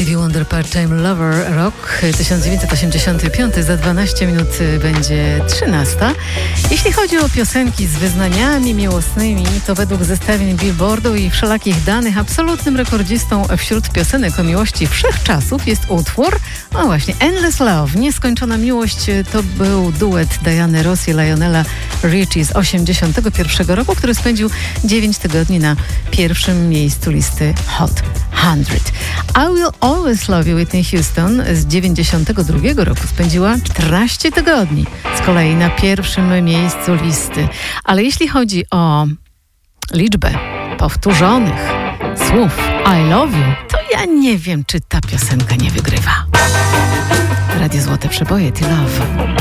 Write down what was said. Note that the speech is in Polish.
Stevie Wonder, Part-Time Lover, rok 1985, za 12 minut będzie 13. Jeśli chodzi o piosenki z wyznaniami miłosnymi, to według zestawień Billboardu i wszelakich danych absolutnym rekordzistą wśród piosenek o miłości wszechczasów jest utwór, no właśnie, Endless Love, Nieskończona miłość. To był duet Diany Ross i Lionela Richie z 1981 roku, który spędził 9 tygodni na pierwszym miejscu listy Hot 100. I Will Always Love You Whitney Houston z 1992 roku spędziła 14 tygodni z kolei na pierwszym miejscu listy. Ale jeśli chodzi o liczbę powtórzonych słów I love you, to ja nie wiem, czy ta piosenka nie wygrywa. Radio Złote Przeboje, Ty Love.